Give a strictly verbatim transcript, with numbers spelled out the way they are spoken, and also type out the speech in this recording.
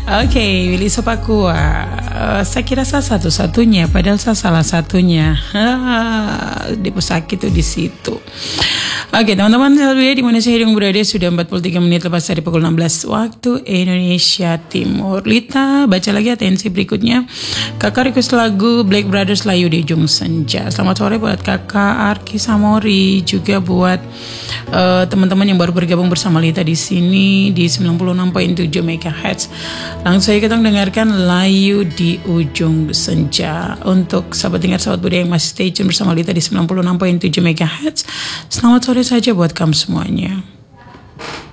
Oke, Willy Sopakua. Uh, saya kira saya satu-satunya, padahal saya salah satunya. Di pesakit itu di situ. Oke, teman-teman, saya di mana saya hidung berada sudah empat puluh tiga menit lepas dari pukul enam belas waktu Indonesia Timur. Lita, baca lagi atensi berikutnya. Kakak request lagu Black Brothers Layu di Ujung Senja. Selamat sore buat kakak Arki Samori, juga buat uh, teman-teman yang baru bergabung bersama Lita di sini di sembilan puluh enam koma tujuh megahertz. Langsung saja kita dengarkan Layu di Ujung Senja. Untuk sahabat dengar, sahabat budaya yang masih stay tune bersama Lita di sembilan puluh enam koma tujuh megahertz, selamat sore saja buat kamu semuanya.